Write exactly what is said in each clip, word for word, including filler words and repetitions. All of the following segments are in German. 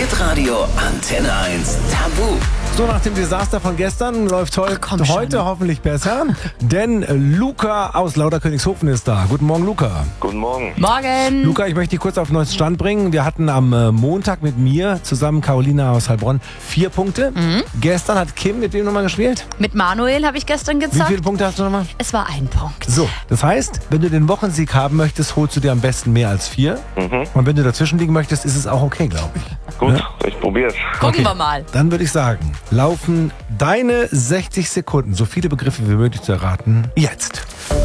Hitradio Antenne eins Tabu. So, nach dem Desaster von gestern läuft heut, Ach, heute hoffentlich besser, denn Luca aus Lauterkönigshofen ist da. Guten Morgen, Luca. Guten Morgen. Morgen. Luca, ich möchte dich kurz auf den neuesten Stand bringen. Wir hatten am äh, Montag mit mir zusammen, Carolina aus Heilbronn, vier Punkte. Mhm. Gestern hat Kim mit wem nochmal gespielt? Mit Manuel habe ich gestern Wie gezockt. viele Punkte hast du nochmal? Es war ein Punkt. So, das heißt, wenn du den Wochensieg haben möchtest, holst du dir am besten mehr als vier. Mhm. Und wenn du dazwischen liegen möchtest, ist es auch okay, glaube ich. Gut, Ja? ich probier's. Gucken Okay. wir mal. Dann würde ich sagen, laufen deine sechzig Sekunden, so viele Begriffe wie möglich zu erraten, jetzt.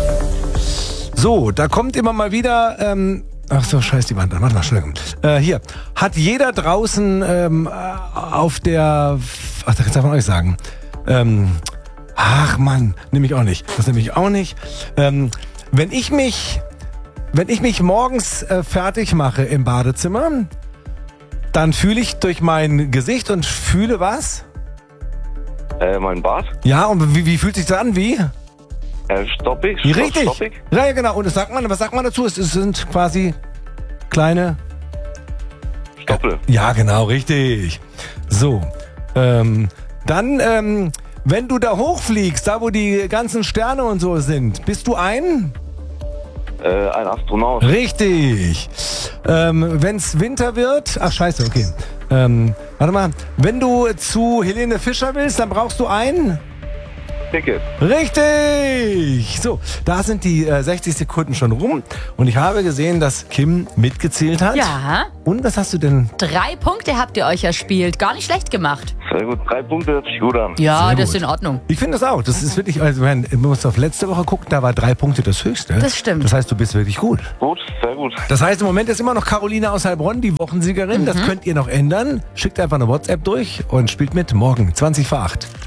So, da kommt immer mal wieder, ähm, ach so, scheiß die Wand an, warte mal, Entschuldigung. Äh, hier, hat jeder draußen ähm, auf der, ach, das kann man euch sagen, ähm, ach Mann, nehme ich auch nicht, das nehme ich auch nicht. Ähm, wenn ich mich, wenn ich mich morgens äh, fertig mache im Badezimmer, dann fühle ich durch mein Gesicht und fühle was? Äh, mein Bart? Ja, und wie, wie fühlt sich das an? Wie? Äh, stoppig? Wie richtig? Stoppig? Ja, ja, genau. Und das sagt man, was sagt man dazu? Es, es sind quasi kleine... Stoppel. Ja, genau, richtig. So, ähm, dann, ähm, wenn du da hochfliegst, da wo die ganzen Sterne und so sind, bist du ein? Äh, ein Astronaut. Richtig. Ähm, wenn's Winter wird, ach scheiße, okay. Ähm, warte mal, wenn du zu Helene Fischer willst, dann brauchst du ein... Ticket. Richtig! So, da sind die äh, sechzig Sekunden schon rum und ich habe gesehen, dass Kim mitgezählt hat. Ja. Und was hast du denn? Drei Punkte habt ihr euch erspielt. Gar nicht schlecht gemacht. Sehr gut. Drei Punkte hört sich gut an. Ja, Sehr das gut. ist in Ordnung. Ich finde das auch. Das ist wirklich, also man muss auf letzte Woche gucken, da war drei Punkte das höchste. Das stimmt. Das heißt, du bist wirklich gut. Gut, sehr gut. Das heißt, im Moment ist immer noch Carolina aus Heilbronn, die Wochensiegerin. Das könnt ihr noch ändern. Schickt einfach eine WhatsApp durch und spielt mit morgen zwanzig vor acht.